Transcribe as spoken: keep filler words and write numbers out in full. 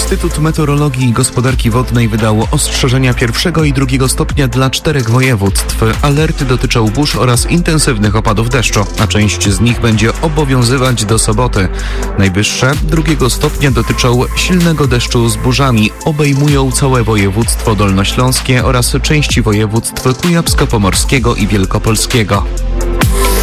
Instytut Meteorologii i Gospodarki Wodnej wydał ostrzeżenia pierwszego i drugiego stopnia dla czterech województw. Alerty dotyczą burz oraz intensywnych opadów deszczu, a część z nich będzie obowiązywać do soboty. Najwyższe drugiego stopnia dotyczą silnego deszczu z burzami. Obejmują całe województwo dolnośląskie oraz części województw kujawsko-pomorskiego i wielkopolskiego.